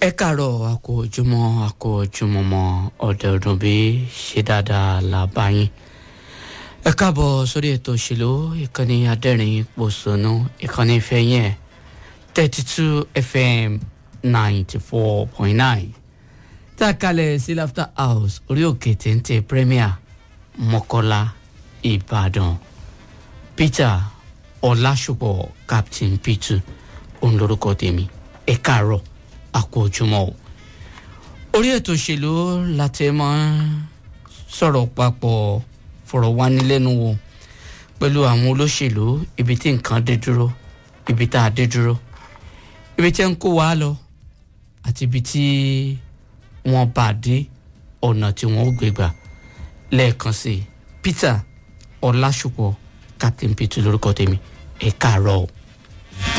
ẹ káàárọ̀ àkójúmọ́ ọ̀dẹ̀ ọdún bí ṣe dáadáa la bá yín. ẹ káàbọ̀ sórí ètò òṣèlú ìkànnì adẹ́rìn pòṣónú ìkànnì ìfẹ́ yẹn 32 FM 94.9 tá a kalẹ̀ sí Laughter House orí òkè téńté Premier Mọ́kọ́lá Ìbàdàn. Peter Ọlásùpọ̀ Captain P2 òun lórúkọ tèmi. ẹ káàárọ̀ àkójúmọ́ o. orí ètò òṣèlú láti máa sọ̀rọ̀ papọ̀ fọ̀rọ̀wánilẹ́nuwò pẹ̀lú àwọn olóṣèlú ibi tí nǹkan dé dúró, ibi tá a dé dúró, ibi tí ń kó wa lọ àti ibi tí wọ́n bá dé, ọ̀nà tí wọ́n ó gbé gbà. lẹ́ẹ̀kan sí Peter Ọlásùpọ̀ Captain P2 lórúkọ tèmi. ẹ káàárọ̀ o.